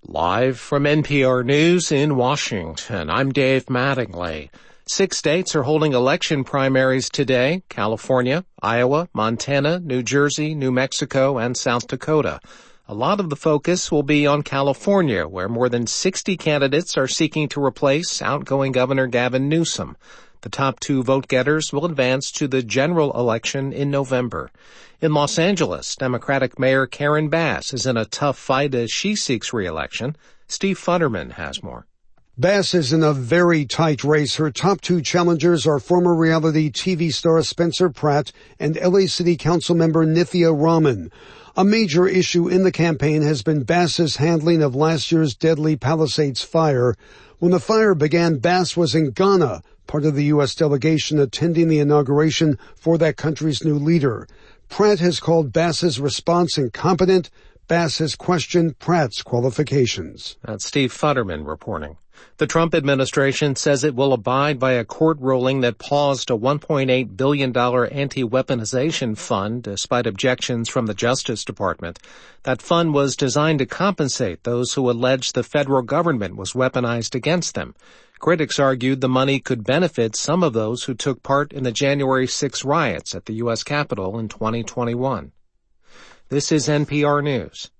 Live from NPR News in Washington, I'm Dave Mattingly. 6 states are holding election primaries today: California, Iowa, Montana, New Jersey, New Mexico, and South Dakota. A lot of the focus will be on California, where more than 60 candidates are seeking to replace outgoing Governor Gavin Newsom. The top 2 vote-getters will advance to the general election in November. In Los Angeles, Democratic Mayor Karen Bass is in a tough fight as she seeks re-election. Steve Futterman has more. Bass is in a very tight race. Her top 2 challengers are former reality TV star Spencer Pratt and LA City Council member Nithya Raman. A major issue in the campaign has been Bass's handling of last year's deadly Palisades fire. When the fire began, Bass was in Ghana, part of the U.S. delegation attending the inauguration for that country's new leader. Pratt has called Bass's response incompetent. Bass has questioned Pratt's qualifications. That's Steve Futterman reporting. The Trump administration says it will abide by a court ruling that paused a $1.8 billion anti-weaponization fund despite objections from the Justice Department. That fund was designed to compensate those who alleged the federal government was weaponized against them. Critics argued the money could benefit some of those who took part in the January 6 riots at the U.S. Capitol in 2021. This is NPR News.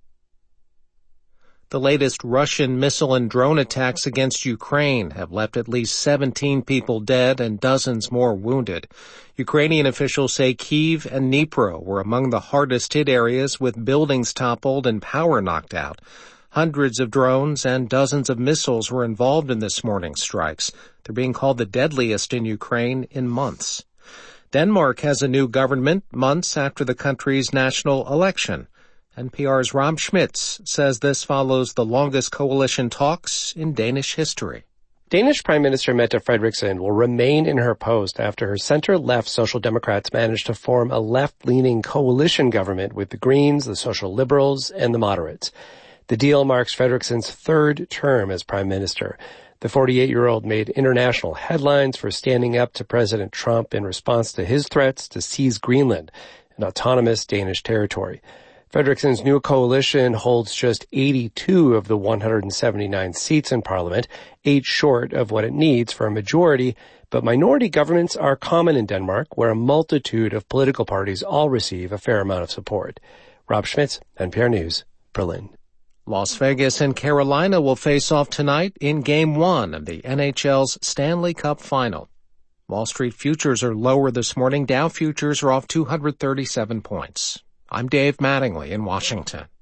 The latest Russian missile and drone attacks against Ukraine have left at least 17 people dead and dozens more wounded. Ukrainian officials say Kyiv and Dnipro were among the hardest hit areas, with buildings toppled and power knocked out. Hundreds of drones and dozens of missiles were involved in this morning's strikes. They're being called the deadliest in Ukraine in months. Denmark has a new government months after the country's national election. NPR's Rob Schmitz says this follows the longest coalition talks in Danish history. Danish Prime Minister Mette Frederiksen will remain in her post after her center-left Social Democrats managed to form a left-leaning coalition government with the Greens, the Social Liberals, and the Moderates. The deal marks Frederiksen's 3rd term as Prime Minister. The 48-year-old made international headlines for standing up to President Trump in response to his threats to seize Greenland, an autonomous Danish territory. Frederiksen's new coalition holds just 82 of the 179 seats in Parliament, 8 short of what it needs for a majority, but minority governments are common in Denmark, where a multitude of political parties all receive a fair amount of support. Rob Schmitz, NPR News, Berlin. Las Vegas and Carolina will face off tonight in Game 1 of the NHL's Stanley Cup Final. Wall Street futures are lower this morning. Dow futures are off 237 points. I'm Dave Mattingly in Washington.